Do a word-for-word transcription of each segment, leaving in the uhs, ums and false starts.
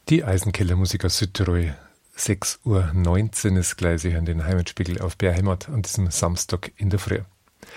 Die Eisenkeller-Musik aus Südtirol. sechs Uhr neunzehn ist gleich, Sie hören den Heimatspiegel auf B R Heimat an diesem Samstag in der Früh.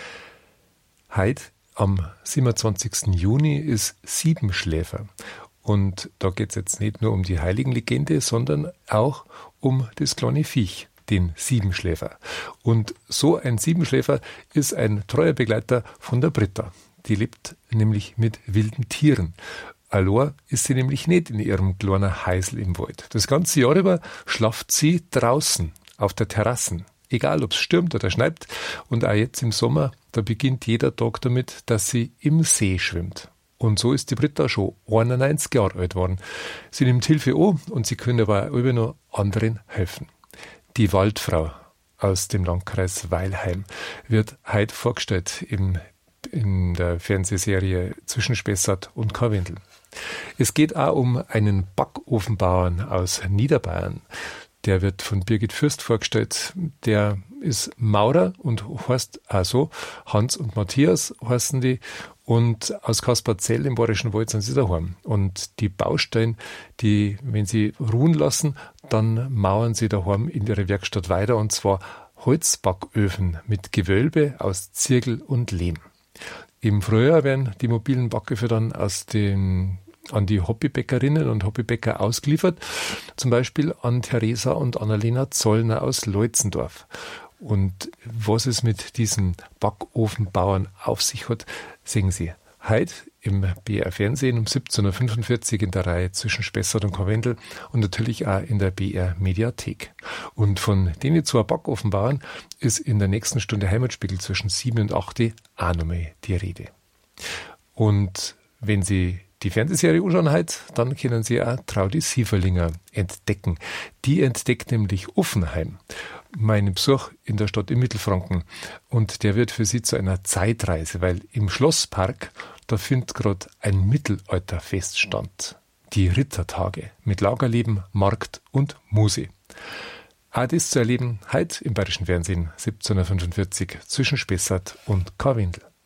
Heute, am siebenundzwanzigsten Juni, ist Siebenschläfer. Und da geht es jetzt nicht nur um die Heiligenlegende, sondern auch um das kleine Viech, den Siebenschläfer. Und so ein Siebenschläfer ist ein treuer Begleiter von der Britta. Die lebt nämlich mit wilden Tieren. Allein ist sie nämlich nicht in ihrem kleinen Häusl im Wald. Das ganze Jahr über schlaft sie draußen auf der Terrasse. Egal, ob es stürmt oder schneit. Und auch jetzt im Sommer, da beginnt jeder Tag damit, dass sie im See schwimmt. Und so ist die Britta schon einundneunzig Jahre alt geworden. Sie nimmt Hilfe an und sie können aber auch immer noch anderen helfen. Die Waldfrau aus dem Landkreis Weilheim wird heute vorgestellt im in der Fernsehserie zwischen Spessart und Karwendel. Es geht auch um einen Backofenbauern aus Niederbayern. Der wird von Birgit Fürst vorgestellt. Der ist Maurer und heißt auch so. Hans und Matthias heißen die. Und aus Kasperzell im Bayerischen Wald sind sie daheim. Und die Bausteine, die, wenn sie ruhen lassen, dann mauern sie daheim in ihre Werkstatt weiter. Und zwar Holzbacköfen mit Gewölbe aus Zirkel und Lehm. Im Frühjahr werden die mobilen Backöfen dann aus den, an die Hobbybäckerinnen und Hobbybäcker ausgeliefert, zum Beispiel an Theresa und Annalena Zollner aus Leutzendorf. Und was es mit diesen Backofenbauern auf sich hat, sehen Sie heute im B R Fernsehen um siebzehn Uhr fünfundvierzig in der Reihe zwischen Spessart und Karwendel und natürlich auch in der B R Mediathek. Und von den zwei Backofenbauern ist in der nächsten Stunde Heimatspiegel zwischen sieben und acht auch nochmal die Rede. Und wenn Sie die Fernsehserie anschauen heute, dann können Sie auch Traudi Sieverlinger entdecken. Die entdeckt nämlich Offenheim, meinen Besuch in der Stadt in Mittelfranken. Und der wird für Sie zu einer Zeitreise, weil im Schlosspark, da findet gerade ein Mittelalterfest statt. Die Rittertage mit Lagerleben, Markt und Muse. Auch das zu erleben heute im Bayerischen Fernsehen siebzehn Uhr fünfundvierzig zwischen Spessart und Karwendel.